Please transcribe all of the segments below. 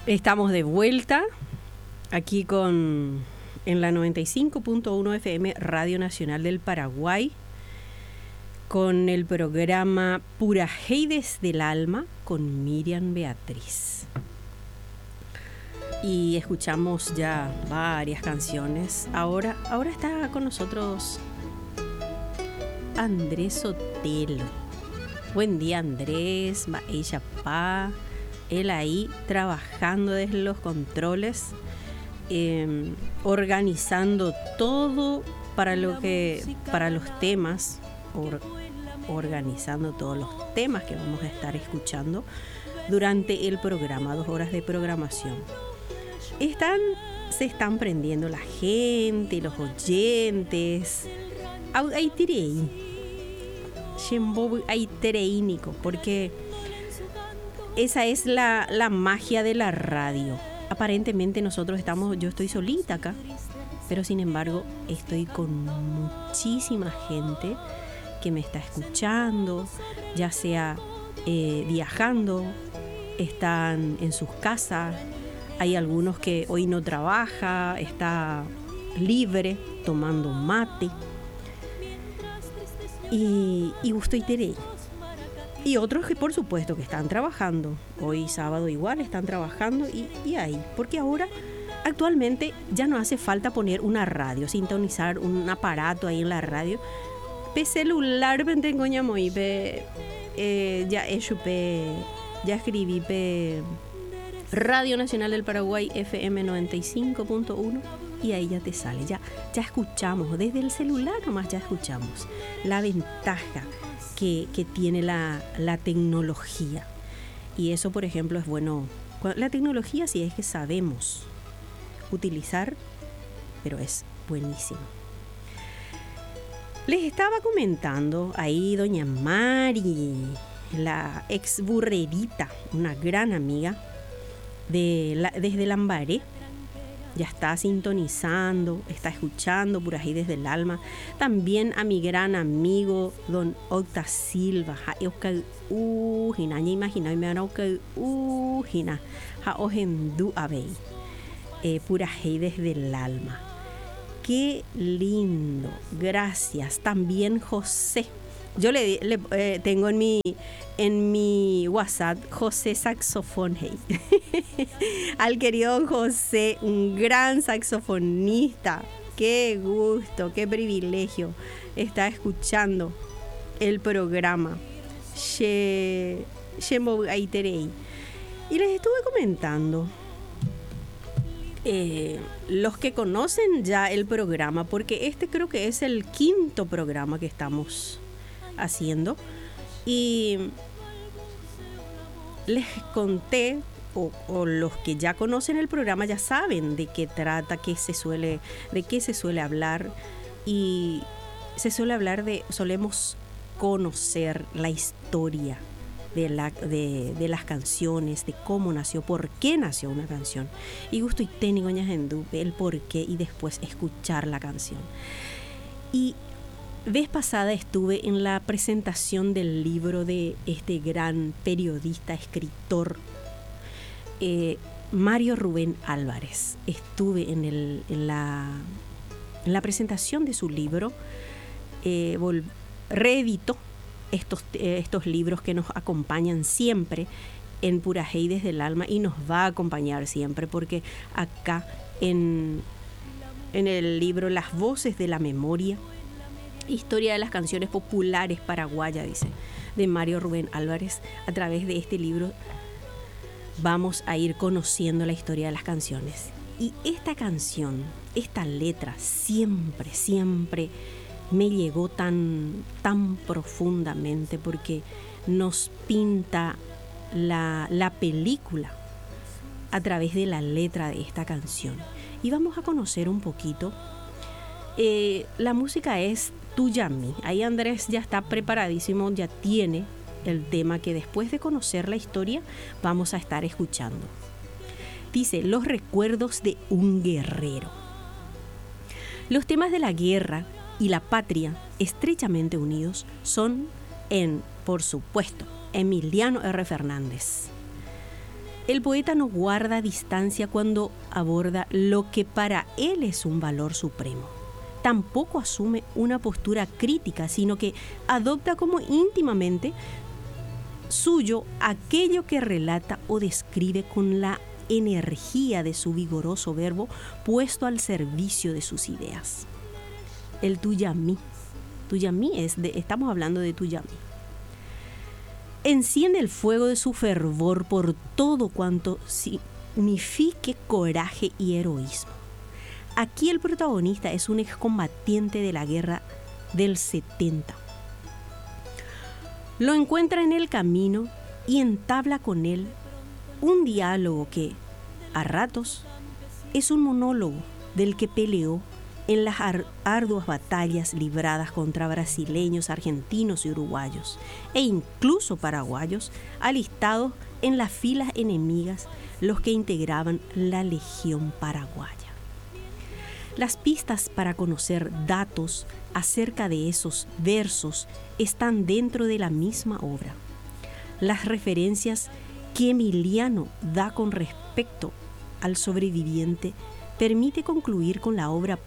Estamos de vuelta aquí en la 95.1 FM Radio Nacional del Paraguay con el programa Purajeides del Alma con Miriam Beatriz. Y escuchamos ya varias canciones. Ahora está con nosotros Andrés Sotelo. Buen día, Andrés. Ella pa. Él ahí trabajando desde los controles, organizando todo para los temas, organizando todos los temas que vamos a estar escuchando durante el programa, 2 horas de programación. Se están prendiendo la gente, los oyentes. Hay tirei. Hay tereínico, porque esa es la magia de la radio. Aparentemente yo estoy solita acá, pero sin embargo estoy con muchísima gente que me está escuchando, ya sea viajando, están en sus casas. Hay algunos que hoy no trabaja, está libre, tomando mate. Y gusto y terei. Y otros que por supuesto que están trabajando. Hoy sábado igual están trabajando y ahí. Porque ahora, actualmente, ya no hace falta poner una radio, sintonizar un aparato ahí en la radio. Pe celular, ya escribí pe Radio Nacional del Paraguay FM 95.1 y ahí ya te sale. Ya escuchamos, desde el celular nomás ya escuchamos. La ventaja que tiene la tecnología. Y eso, por ejemplo, es bueno. La tecnología sí es que sabemos utilizar, pero es buenísimo. Les estaba comentando ahí doña Mari, la ex burrerita, una gran amiga desde Lambaré. Ya está sintonizando, está escuchando Purajeides del Alma. También a mi gran amigo don Octa Silva. Purajeides del Alma. Qué lindo. Gracias. También José. Yo le tengo en mi WhatsApp José Saxofón. Hey. Al querido don José, un gran saxofonista. Qué gusto, qué privilegio está escuchando el programa. Y les estuve comentando, los que conocen ya el programa, porque este creo que es el 5º programa que estamos haciendo, y les conté, o los que ya conocen el programa ya saben de qué trata, de qué se suele hablar, y solemos conocer la historia de las canciones, de cómo nació, por qué nació una canción, y gusto y técnico el por qué, y después escuchar la canción. Y vez pasada estuve en la presentación del libro de este gran periodista, escritor, Mario Rubén Álvarez. Estuve en la presentación de su libro. Reeditó estos libros que nos acompañan siempre en Purajeides del Alma y nos va a acompañar siempre, porque acá en el libro Las Voces de la Memoria, Historia de las Canciones Populares Paraguayas, dice, de Mario Rubén Álvarez, a través de este libro vamos a ir conociendo la historia de las canciones. Y esta canción, esta letra, siempre me llegó tan profundamente, porque nos pinta la película a través de la letra de esta canción. Y vamos a conocer un poquito. La música es Tuya a mí. Ahí Andrés ya está preparadísimo, ya tiene el tema que después de conocer la historia vamos a estar escuchando. Dice: los recuerdos de un guerrero. Los temas de la guerra y la patria, estrechamente unidos, son por supuesto, Emiliano R. Fernández. El poeta no guarda distancia cuando aborda lo que para él es un valor supremo. Tampoco asume una postura crítica, sino que adopta como íntimamente suyo aquello que relata o describe con la energía de su vigoroso verbo puesto al servicio de sus ideas. El Tuyamí. Tuyamí estamos hablando de Tuyamí. Enciende el fuego de su fervor por todo cuanto signifique coraje y heroísmo. Aquí el protagonista es un excombatiente de la guerra del 70. Lo encuentra en el camino y entabla con él un diálogo que, a ratos, es un monólogo del que peleó en las arduas batallas libradas contra brasileños, argentinos y uruguayos, e incluso paraguayos, alistados en las filas enemigas, los que integraban la Legión Paraguaya. Las pistas para conocer datos acerca de esos versos están dentro de la misma obra. Las referencias que Emiliano da con respecto al sobreviviente permite concluir con la obra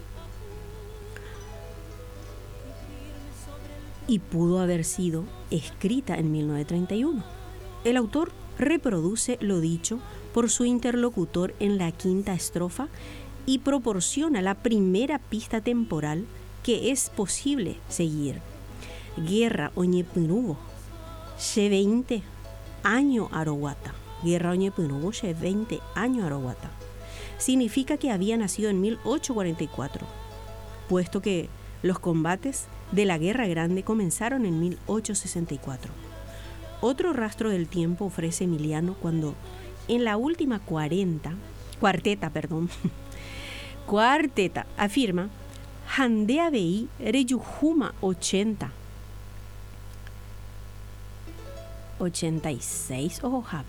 y pudo haber sido escrita en 1931. El autor reproduce lo dicho por su interlocutor en la quinta estrofa y proporciona la primera pista temporal que es posible seguir. Guerra oñepinubo, she 20 año Aroguata. Guerra oñepinubo, she 20 año Aroguata. Significa que había nacido en 1844, puesto que los combates de la Guerra Grande comenzaron en 1864. Otro rastro del tiempo ofrece Emiliano cuando en la última cuarteta afirma Handea Bei Reyujuma 86 ojo jabe.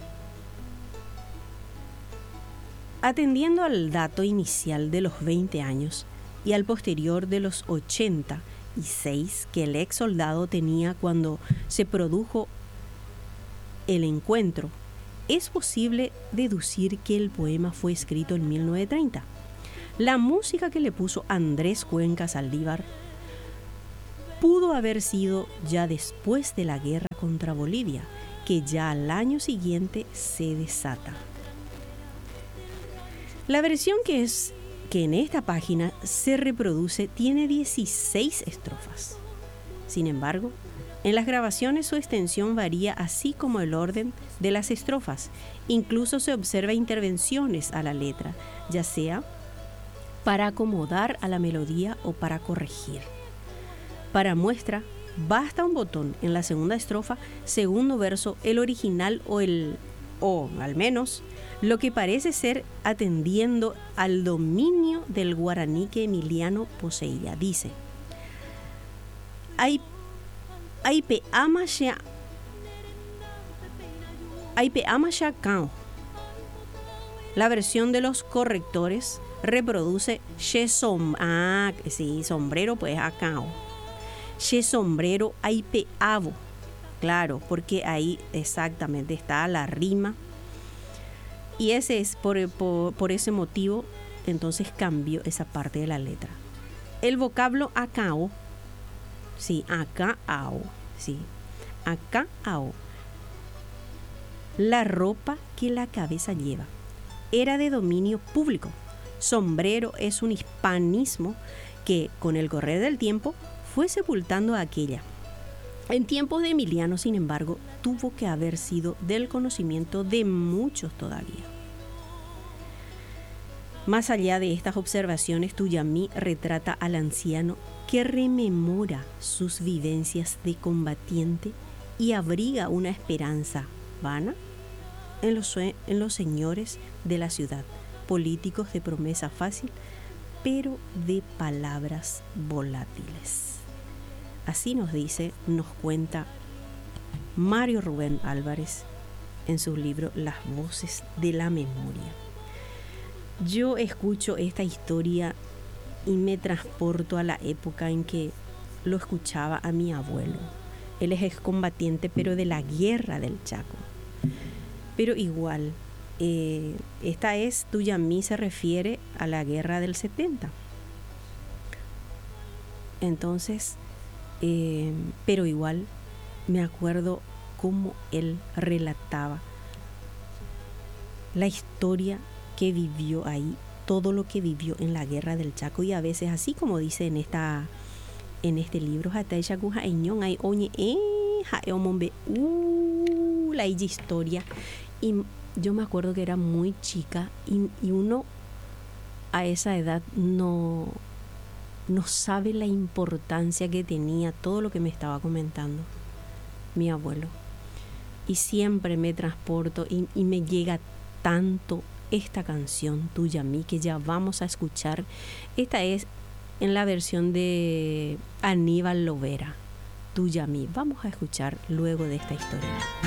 Atendiendo al dato inicial de los 20 años y al posterior de los 86 que el ex soldado tenía cuando se produjo el encuentro, es posible deducir que el poema fue escrito en 1930. La música que le puso Andrés Cuenca Saldívar pudo haber sido ya después de la guerra contra Bolivia, que ya al año siguiente se desata. La versión que en esta página se reproduce tiene 16 estrofas. Sin embargo, en las grabaciones su extensión varía así como el orden de las estrofas. Incluso se observa intervenciones a la letra, ya sea para acomodar a la melodía o para corregir. Para muestra, basta un botón en la segunda estrofa, segundo verso, el original o al menos lo que parece ser atendiendo al dominio del guaraní que Emiliano poseía. Dice: Aipe ama ya cao. La versión de los correctores reproduce sombrero pues acao. She sombrero aipe avo. Claro, porque ahí exactamente está la rima. Y ese es por ese motivo, entonces cambio esa parte de la letra. El vocablo acao, acao. La ropa que la cabeza lleva era de dominio público. Sombrero es un hispanismo que, con el correr del tiempo, fue sepultando a aquella. En tiempos de Emiliano, sin embargo, tuvo que haber sido del conocimiento de muchos todavía. Más allá de estas observaciones, Tuyamí retrata al anciano que rememora sus vivencias de combatiente y abriga una esperanza vana en los señores de la ciudad, políticos de promesa fácil, pero de palabras volátiles. Así nos cuenta Mario Rubén Álvarez en su libro Las voces de la memoria. Yo escucho esta historia y me transporto a la época en que lo escuchaba a mi abuelo. Él es excombatiente, pero de la guerra del Chaco. Pero igual, esta es Tuyamí, se refiere a la guerra del 70. Entonces, pero igual me acuerdo cómo él relataba la historia que vivió ahí, todo lo que vivió en la guerra del Chaco, y a veces, así como dice en este libro, la historia. Y yo me acuerdo que era muy chica y uno a esa edad no sabe la importancia que tenía todo lo que me estaba comentando mi abuelo. Y siempre me transporto y me llega tanto esta canción Tuyamí, que ya vamos a escuchar. Esta es en la versión de Aníbal Lovera, Tuyamí. Vamos a escuchar luego de esta historia.